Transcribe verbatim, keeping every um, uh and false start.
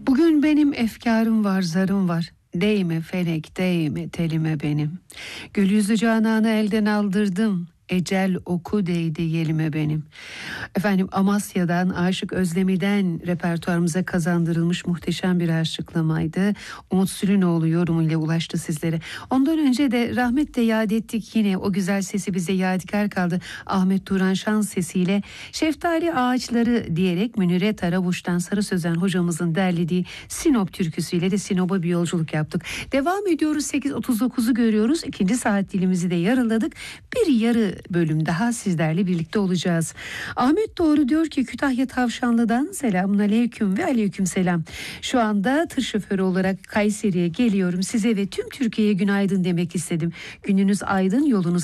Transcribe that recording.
Bugün benim efkarım var, zarım var. Değme felek, değme telime benim. Gül yüzlü Canan'ı elden aldırdım. Ecel oku değdi yelime benim. Efendim, Amasya'dan, Aşık Özlemi'den repertuarımıza kazandırılmış muhteşem bir aşıklamaydı. Umut Sülünoğlu yorumuyla ulaştı sizlere. Ondan önce de rahmetle yad ettik, yine o güzel sesi bize yadigar kaldı. Ahmet Turan Şan sesiyle Şeftali Ağaçları diyerek Münire Tarabuş'tan Sarı Sözen hocamızın derlediği Sinop türküsüyle de Sinop'a bir yolculuk yaptık. Devam ediyoruz, sekiz otuz dokuzu görüyoruz. İkinci saat dilimizi de yarıladık. Bir yarı bölüm daha sizlerle birlikte olacağız. Ahmet Doğru diyor ki Kütahya Tavşanlı'dan selamun aleyküm ve aleyküm selam. Şu anda tır şoförü olarak Kayseri'ye geliyorum. Size ve tüm Türkiye'ye günaydın demek istedim. Gününüz aydın, yolunuz